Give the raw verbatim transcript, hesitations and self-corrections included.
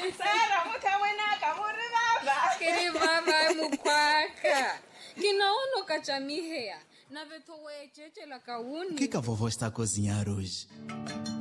Sara, mutawenaka, muribaba. Kiribaba mukwaka. Kinaono kachamihea. Na veto wecheche la kauni. O que que a vovó está a cozinhar hoje?